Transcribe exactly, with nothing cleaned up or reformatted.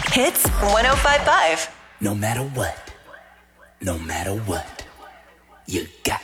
Hits one oh five point five. No matter what, no matter what, you got